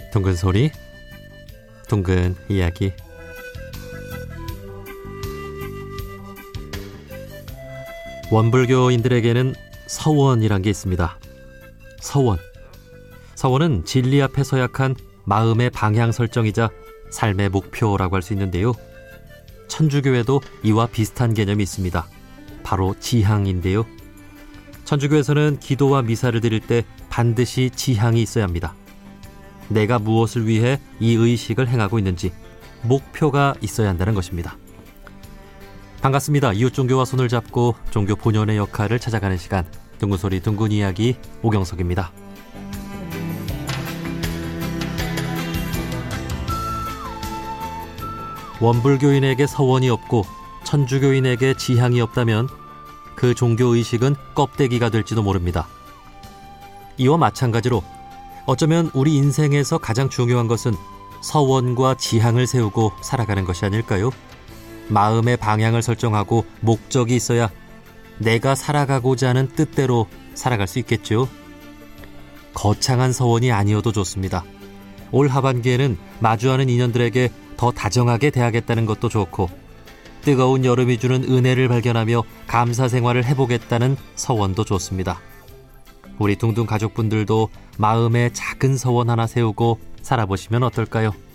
둥근 소리, 둥근 이야기. 원불교인들에게는 서원이란 게 있습니다. 서원은 진리 앞에 서약한 마음의 방향 설정이자 삶의 목표라고 할 수 있는데요. 천주교에도 이와 비슷한 개념이 있습니다. 바로 지향인데요. 천주교에서는 기도와 미사를 드릴 때 반드시 지향이 있어야 합니다. 내가 무엇을 위해 이 의식을 행하고 있는지 목표가 있어야 한다는 것입니다. 반갑습니다. 이웃종교와 손을 잡고 종교 본연의 역할을 찾아가는 시간, 둥근소리 둥근 이야기 오경석입니다. 원불교인에게 서원이 없고 천주교인에게 지향이 없다면 그 종교의식은 껍데기가 될지도 모릅니다. 이와 마찬가지로 어쩌면 우리 인생에서 가장 중요한 것은 서원과 지향을 세우고 살아가는 것이 아닐까요? 마음의 방향을 설정하고 목적이 있어야 내가 살아가고자 하는 뜻대로 살아갈 수 있겠죠. 거창한 서원이 아니어도 좋습니다. 올 하반기에는 마주하는 인연들에게 더 다정하게 대하겠다는 것도 좋고, 뜨거운 여름이 주는 은혜를 발견하며 감사 생활을 해보겠다는 서원도 좋습니다. 우리 둥둥 가족분들도 마음에 작은 서원 하나 세우고 살아보시면 어떨까요?